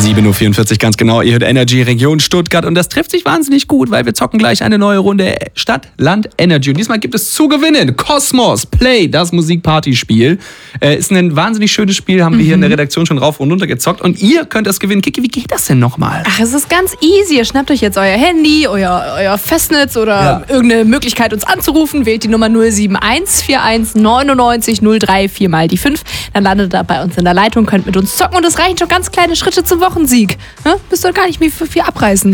7:44 Uhr ganz genau. Ihr hört Energy Region Stuttgart und das trifft sich wahnsinnig gut, weil wir zocken gleich eine neue Runde Stadt, Land, Energy. Und diesmal gibt es zu gewinnen Kosmos Play, das Musikpartyspiel. Ist ein wahnsinnig schönes Spiel, haben wir hier in der Redaktion schon rauf und runter gezockt und ihr könnt das gewinnen. Kiki, wie geht das denn nochmal? Ach, es ist ganz easy. Ihr schnappt euch jetzt euer Handy, euer Festnetz oder irgendeine Möglichkeit, uns anzurufen. Wählt die Nummer 071 41 99 03 4 mal die 5. Dann landet ihr bei uns in der Leitung, könnt mit uns zocken und es reichen schon ganz kleine Schritte zum Wochensieg. Müsst ihr gar nicht mehr viel abreißen.